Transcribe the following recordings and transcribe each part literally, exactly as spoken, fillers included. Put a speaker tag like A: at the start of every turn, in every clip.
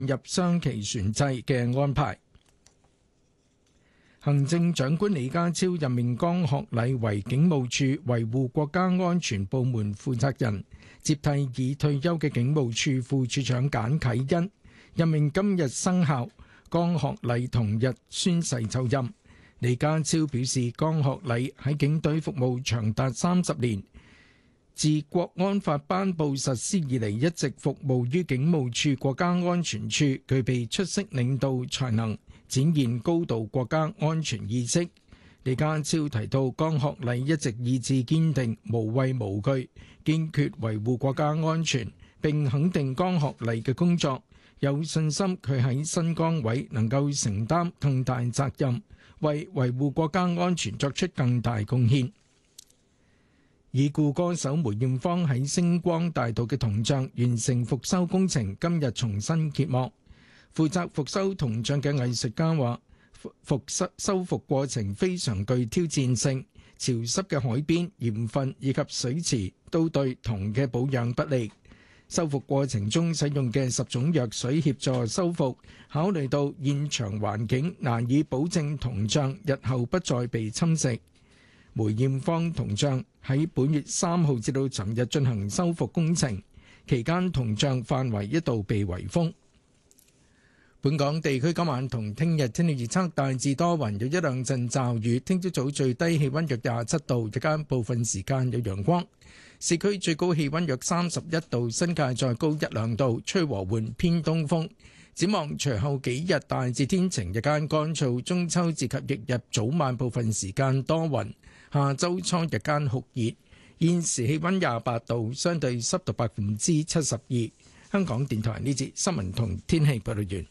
A: 入雙期船制嘅安排。行政長官李家超任命江學禮為警務處維護國家安全部門負責人，接替已退休嘅警務處副處長簡啟恩。任命今日生效，江學禮同日宣誓就任。李家超表示，江學禮喺警隊服務長達三十年，自國安法頒布實施以嚟一直服務於警務處國家安全處，具備出色領導才能，展現高度國家安全意識。李家超提到，江學禮一直意志堅定，無畏無懼，堅決維護國家安全，並肯定江學禮嘅工作，有信心佢喺新崗位能夠承擔更大責任，為維護國家安全作出更大貢獻。已故歌手梅艷芳喺星光大道嘅銅像完成復修工程，今日重新揭幕。負責復修銅像嘅藝術家話，復修修復過程非常具挑戰性，潮濕嘅海邊、鹽分以及水池都對銅嘅保養不利。修復過程中使用嘅十種藥水協助修復，考慮到現場環境難以保證銅像日後不再被侵蝕。梅艷芳銅像喺本月三號至到尋日進行修復工程，期間銅像範圍一度被圍封。本港地區今晚同聽日天氣預測大致多雲，有一兩陣驟雨。聽朝早最低氣溫約廿七度，日間部分時間有陽光。市區最高氣溫約三十一度，新界再高一兩度，吹和緩偏東風。展望隨後幾日大致天晴，日間乾燥，中秋節及翌日早晚部分時間多雲。下周初日間酷熱，現時氣溫廿八度，相對濕度百分之七十二。香港電台呢節新聞同天氣報道完。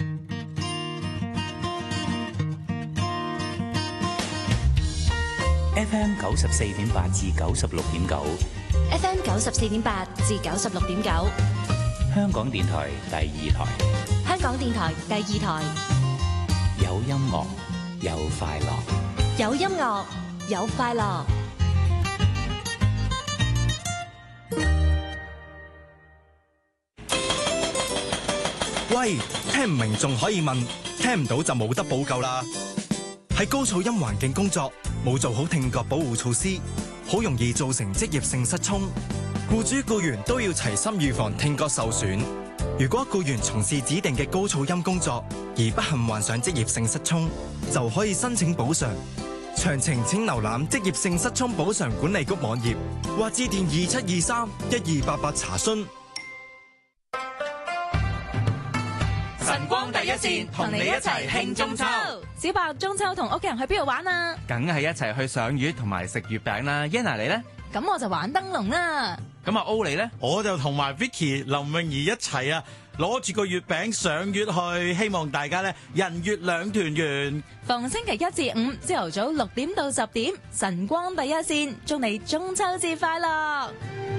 B: F M 九十四點八至九十六點九
C: ，F M 九十四點八至九十六點九，
B: 香港電台第二台，
C: 香港電台第二台，
B: 有音樂，有快樂，
C: 有音樂，有快樂。
D: 喂，聽唔明仲可以問，聽唔到就冇得補救啦。喺高噪音環境工作，冇做好聽覺保護措施，好容易造成職業性失聰。僱主僱員都要齊心預防聽覺受損。如果僱員從事指定嘅高噪音工作，而不幸患上職業性失聰，就可以申請補償。詳情請瀏覽職業性失聰補償管理局網頁，或致電二七二三一二八八查詢。
E: 晨光第一線，同你一齊慶中秋。
C: 小白中秋同屋企人去邊度玩啊？
E: 梗係一齊去賞月同埋食月餅啦。Yana 你呢？
C: 咁我就玩燈籠啦。
E: 咁阿 O 你呢？
F: 我就同埋 Vicky 林詠儀一齊啊，攞住個月餅賞月去，希望大家呢人月兩團圓。
C: 逢星期一至五朝頭早六點到十點，晨光第一線，祝你中秋節快樂。